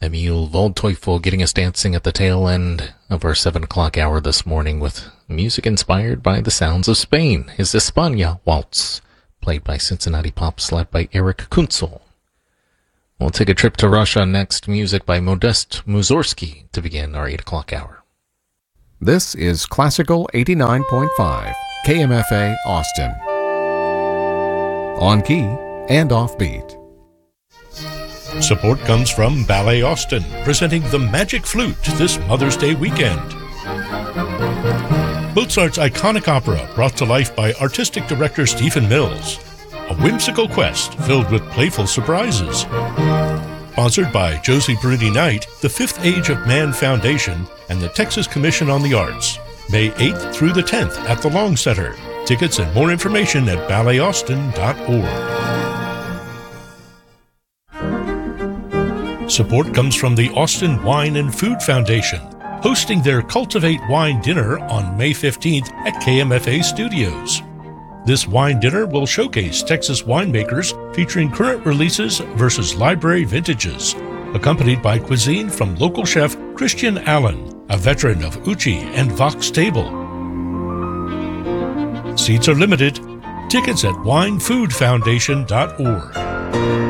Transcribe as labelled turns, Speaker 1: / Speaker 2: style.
Speaker 1: Emil Waldteufel getting us dancing at the tail end of our 7 o'clock hour this morning with music inspired by the sounds of Spain. His España Waltz, played by Cincinnati Pops, led by Eric Kunzel. We'll take a trip to Russia next, music by Modest Mussorgsky to begin our 8 o'clock hour.
Speaker 2: This is Classical 89.5, KMFA Austin. On key and offbeat.
Speaker 3: Support comes from Ballet Austin, presenting the Magic Flute this Mother's Day weekend. Mozart's iconic opera brought to life by artistic director Stephen Mills. A whimsical quest filled with playful surprises. Sponsored by Josie Bruni Knight, the Fifth Age of Man Foundation, and the Texas Commission on the Arts. May 8th through the 10th at the Long Center. Tickets and more information at balletAustin.org. Support comes from the Austin Wine and Food Foundation, hosting their Cultivate Wine Dinner on May 15th at KMFA Studios. This wine dinner will showcase Texas winemakers featuring current releases versus library vintages, accompanied by cuisine from local chef Christian Allen, a veteran of Uchi and Vox Table. Seats are limited. Tickets at winefoodfoundation.org.